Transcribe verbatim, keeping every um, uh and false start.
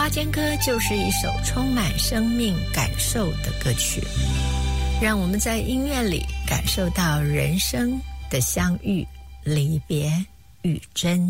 花间歌就是一首充满生命感受的歌曲，让我们在音乐里感受到人生的相遇、离别与真。